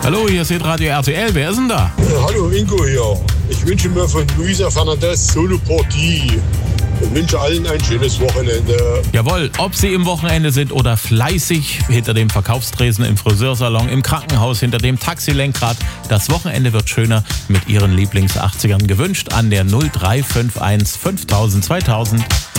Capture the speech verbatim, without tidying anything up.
Hallo, hier ist Radio R T L. Wer ist denn da? Äh, hallo, Ingo hier. Ich wünsche mir von Luisa Fernandez Solo Party. Ich wünsche allen ein schönes Wochenende. Jawohl, ob Sie im Wochenende sind oder fleißig hinter dem Verkaufstresen im Friseursalon, im Krankenhaus, hinter dem Taxilenkrad, das Wochenende wird schöner mit Ihren Lieblings-achtzigern gewünscht an der null drei fünf eins fünftausend zweitausend.